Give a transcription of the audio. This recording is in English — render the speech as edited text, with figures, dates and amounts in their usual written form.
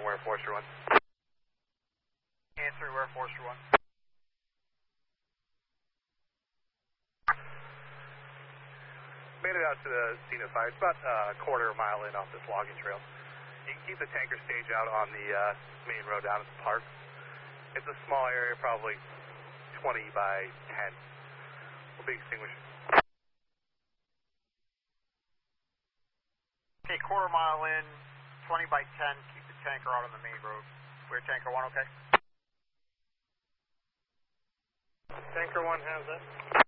where Forester 1. Answer where Forester 1. Made it out to the scene of fire. It's about a quarter mile in off this logging trail. You can keep the tanker stage out on the main road down at the park. It's a small area, probably 20 by 10. Will be extinguished. Okay, quarter mile in, 20 by 10, keep the tanker out on the main road. We're tanker 1, okay? Tanker 1 has it.